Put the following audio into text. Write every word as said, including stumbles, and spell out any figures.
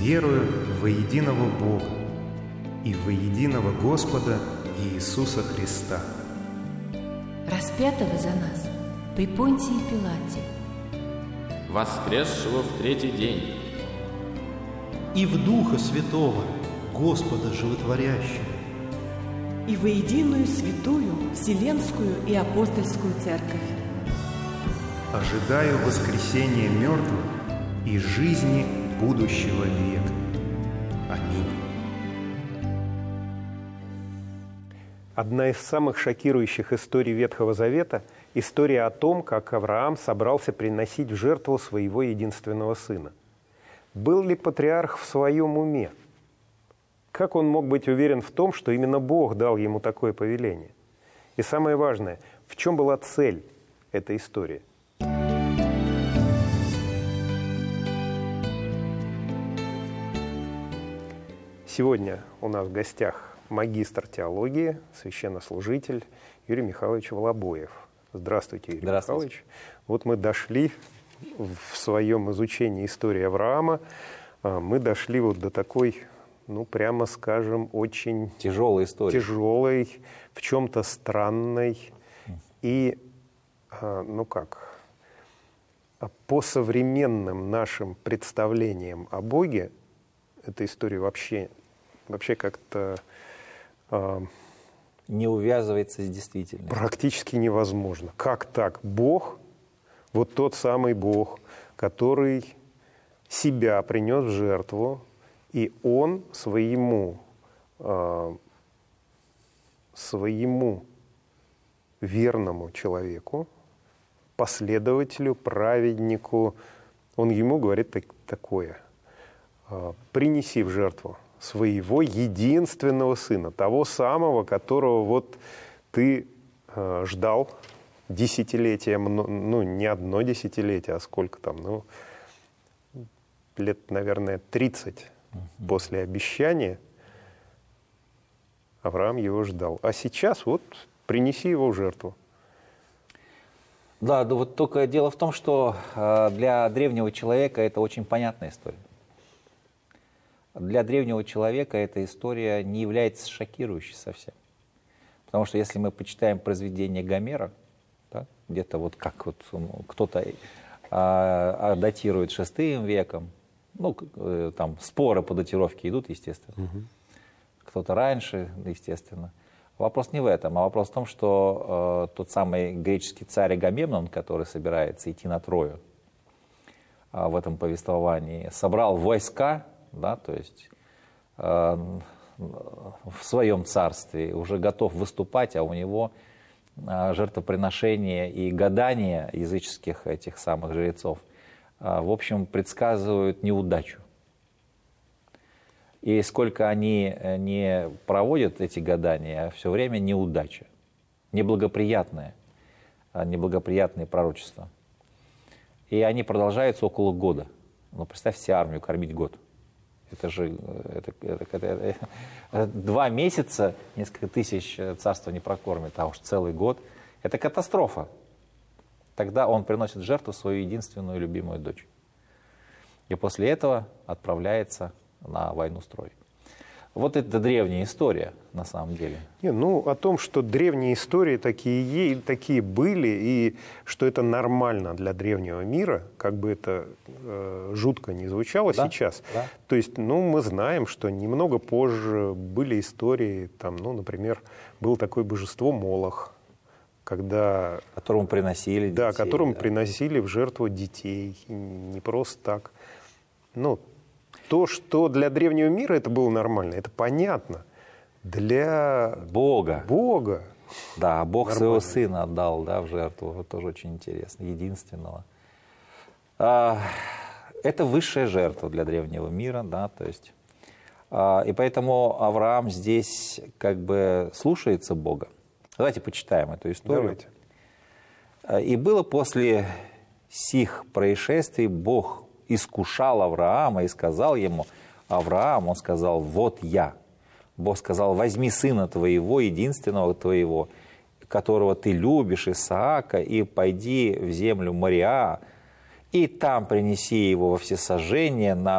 Верую во единого Бога и во единого Господа Иисуса Христа, распятого за нас при Понтии Пилате, воскресшего в третий день, и в Духа Святого, Господа Животворящего, и во единую святую Вселенскую и Апостольскую Церковь. ожидаю воскресения мертвых и жизни будущего века. Аминь. Одна из самых шокирующих историй Ветхого Завета – история о том, как Авраам собрался приносить в жертву своего единственного сына. Был ли патриарх в своем уме? Как он мог быть уверен в том, что именно Бог дал ему такое повеление? И самое важное, в чем была цель этой истории? Сегодня у нас в гостях магистр теологии, священнослужитель Юрий Михайлович Волобоев. Здравствуйте, Юрий Здравствуйте. Михайлович. Вот мы дошли в своем изучении истории Авраама, мы дошли вот до такой, ну, прямо скажем, очень Тяжелая история. тяжелой, в чем-то странной. И, ну как, по современным нашим представлениям о Боге, эта история вообще, вообще как-то э, Не увязывается с действительностью. практически невозможно. Как так? Бог, вот тот самый Бог, который себя принес в жертву, и Он своему, э, своему верному человеку, последователю, праведнику, Он ему говорит так, такое: принеси в жертву своего единственного сына, того самого, которого вот ты э, ждал десятилетия, ну, не одно десятилетие, а сколько там, ну, лет, наверное, тридцать uh-huh. после обещания Авраам его ждал. А сейчас вот принеси его в жертву. Да, да, вот только дело в том, что э, для древнего человека это очень понятная история. Для древнего человека эта история не является шокирующей совсем. Потому что если мы почитаем произведения Гомера, да, где-то вот как вот кто-то а, датирует шестым веком, ну, там споры по датировке идут, естественно. Угу. Кто-то раньше, естественно. Вопрос не в этом, а вопрос в том, что э, тот самый греческий царь Агамемнон, который собирается идти на Трою э, в этом повествовании, собрал войска, да, то есть э, в своем царстве уже готов выступать, а у него э, жертвоприношение и гадания языческих этих самых жрецов, э, в общем, предсказывают неудачу. И сколько они не проводят эти гадания, все время неудача, неблагоприятное, неблагоприятные пророчества. И они продолжаются около года. Ну, представьте армию кормить год. Это же это, это, это, это, два месяца, несколько тысяч царства не прокормит, а уж целый год. Это катастрофа. Тогда он приносит в жертву свою единственную любимую дочь. И после этого отправляется на войну с Троей. Вот это древняя история, на самом деле. Не, ну, о том, что древние истории такие, такие были, и что это нормально для древнего мира, как бы это э, жутко не звучало да? сейчас. Да. То есть, ну, мы знаем, что немного позже были истории, там, ну, например, было такое божество Молох, когда... Которому приносили детей. Да, которому да. приносили в жертву детей, не просто так. Ну, то, что для древнего мира это было нормально, это понятно. Для Бога. Бога. Да, Бог нормально. Своего сына отдал, да, в жертву. Это тоже очень интересно. Единственного. А, это высшая жертва для древнего мира, да, то есть. А, и поэтому Авраам здесь как бы слушается Бога. Давайте почитаем эту историю. Давайте. И было после сих происшествий Бог искушал Авраама и сказал ему: Авраам, он сказал: вот я. Бог сказал: возьми сына твоего, единственного твоего, которого ты любишь, Исаака, и пойди в землю Мориа, и там принеси его во всесожжение на